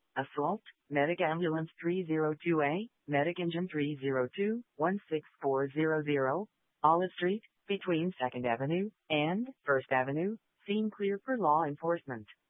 Assault, Medic Ambulance 302A, Medic Engine 302-16400, Olive Street, between 2nd Avenue and 1st Avenue, scene clear for law enforcement.